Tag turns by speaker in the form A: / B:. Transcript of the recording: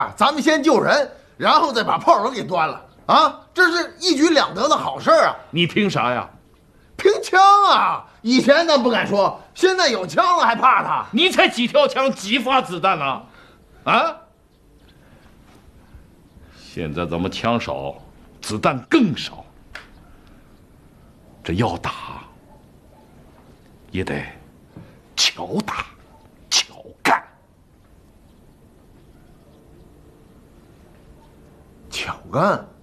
A: 啊，咱们先救人，然后再把炮楼给端了啊！这是一举两得的好事啊！
B: 你凭啥呀？
A: 凭枪啊！以前咱不敢说，现在有枪了还怕他？
B: 你才几条枪几发子弹呢？啊！现在咱们枪少，子弹更少，这要打也得巧打巧干。
A: 巧干。